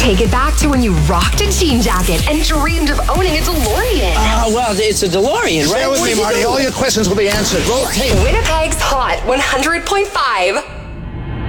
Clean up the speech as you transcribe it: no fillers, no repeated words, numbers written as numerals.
Take it back to when you rocked a jean jacket and dreamed of owning a DeLorean. Well, it's a DeLorean, right? Stay with me, Marty. All your questions will be answered. Winnipeg's Hot 100.5